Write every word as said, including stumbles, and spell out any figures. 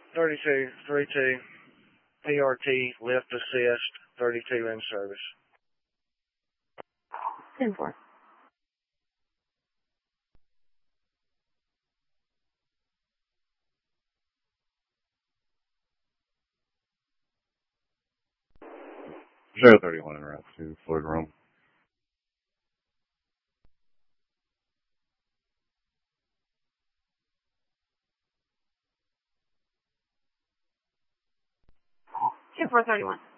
thirty-two, three two, P R T, lift assist, thirty-two in service. ten four. Zero thirty-one in route to Floyd Rome. Two four thirty one.